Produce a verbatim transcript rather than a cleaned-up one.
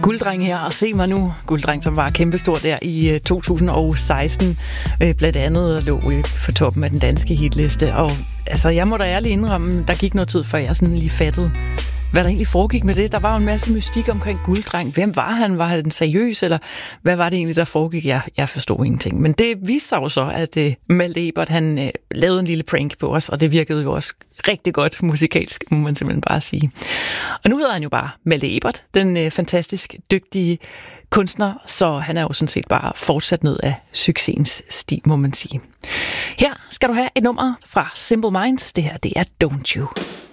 Gulddreng her, og se mig nu. Gulddreng, som var kæmpestor der i to tusind og seksten, øh, blandt andet lå øh, for toppen af den danske hitliste. Og altså, jeg må da ærligt indrømme, der gik noget tid, før jeg sådan lige fattede, hvad der egentlig foregik med det. Der var jo en masse mystik omkring Gulddreng. Hvem var han? Var han seriøs, eller hvad var det egentlig, der foregik? Jeg, jeg forstod ingenting. Men det viste sig jo så, at uh, Malte Ebert, han uh, lavede en lille prank på os, og det virkede jo også rigtig godt musikalsk, må man simpelthen bare sige. Og nu hedder han jo bare Malte Ebert, den uh, fantastisk dygtige kunstner, så han er jo sådan set bare fortsat ned af succesens sti, må man sige. Her skal du have et nummer fra Simple Minds. Det her, det er Don't You.